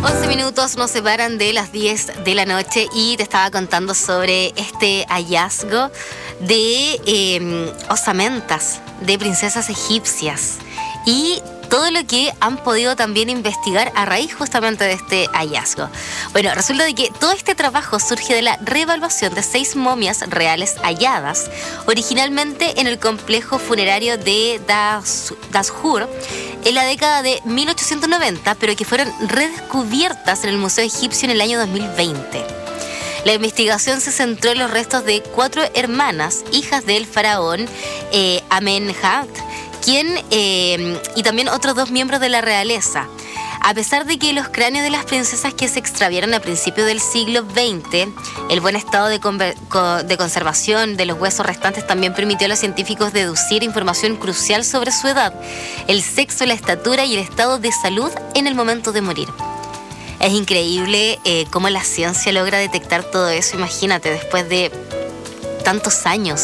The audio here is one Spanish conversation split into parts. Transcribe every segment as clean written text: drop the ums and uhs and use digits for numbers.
11 minutos nos separan de las 10 de la noche y te estaba contando sobre este hallazgo de osamentas de princesas egipcias y todo lo que han podido también investigar a raíz justamente de este hallazgo. Bueno, resulta de que todo este trabajo surge de la reevaluación de 6 momias reales halladas, originalmente en el complejo funerario de Dashur, en la década de 1890, pero que fueron redescubiertas en el Museo Egipcio en el año 2020. La investigación se centró en los restos de 4 hermanas, hijas del faraón Amenhotep, y también otros 2 miembros de la realeza. A pesar de que los cráneos de las princesas que se extraviaron a principios del siglo XX, el buen estado de conservación de los huesos restantes también permitió a los científicos deducir información crucial sobre su edad, el sexo, la estatura y el estado de salud en el momento de morir. Es increíble cómo la ciencia logra detectar todo eso. Imagínate, después de tantos años.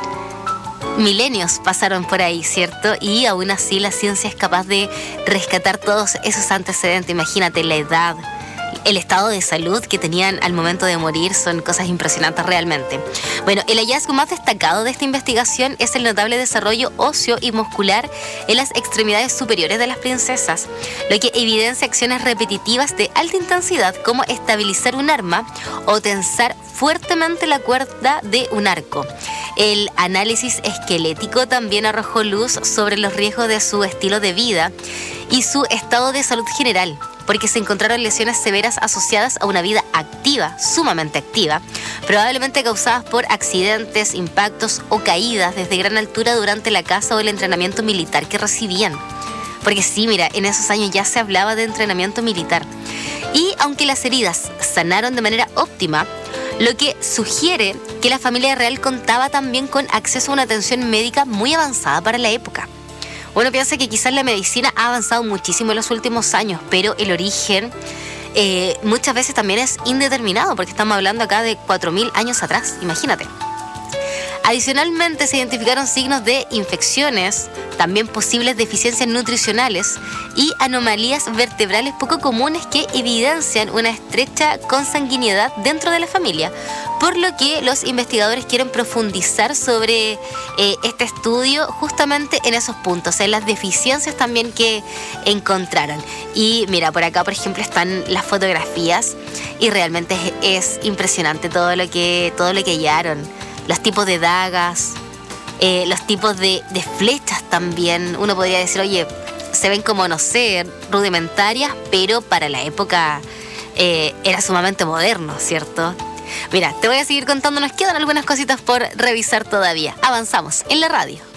Milenios pasaron por ahí, ¿cierto? Y aún así la ciencia es capaz de rescatar todos esos antecedentes. Imagínate la edad, el estado de salud que tenían al momento de morir, son cosas impresionantes realmente. Bueno, el hallazgo más destacado de esta investigación es el notable desarrollo óseo y muscular en las extremidades superiores de las princesas, lo que evidencia acciones repetitivas de alta intensidad como estabilizar un arma o tensar fuertemente la cuerda de un arco. El análisis esquelético también arrojó luz sobre los riesgos de su estilo de vida y su estado de salud general, porque se encontraron lesiones severas asociadas a una vida activa, sumamente activa, probablemente causadas por accidentes, impactos o caídas desde gran altura durante la caza o el entrenamiento militar que recibían. Porque sí, mira, en esos años ya se hablaba de entrenamiento militar. Y aunque las heridas sanaron de manera óptima, lo que sugiere que la familia real contaba también con acceso a una atención médica muy avanzada para la época. Uno piensa que quizás la medicina ha avanzado muchísimo en los últimos años, pero el origen muchas veces también es indeterminado, porque estamos hablando acá de 4.000 años atrás, imagínate. Adicionalmente, se identificaron signos de infecciones, también posibles deficiencias nutricionales y anomalías vertebrales poco comunes que evidencian una estrecha consanguinidad dentro de la familia, por lo que los investigadores quieren profundizar sobre este estudio justamente en esos puntos, en las deficiencias también que encontraron. Y mira, por acá, por ejemplo, están las fotografías y realmente es impresionante todo lo que hallaron. Los tipos de dagas, los tipos de flechas también. Uno podría decir, oye, se ven como, no sé, rudimentarias, pero para la época era sumamente moderno, ¿cierto? Mira, te voy a seguir contando, nos quedan algunas cositas por revisar todavía. Avanzamos en la radio.